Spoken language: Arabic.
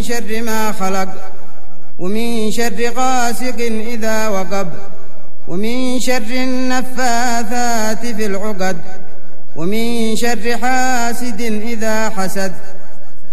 شر ما خلق، ومن شر غاسق إذا وقب، ومن شر النفاثات في العقد، ومن شر حاسد إذا حسد.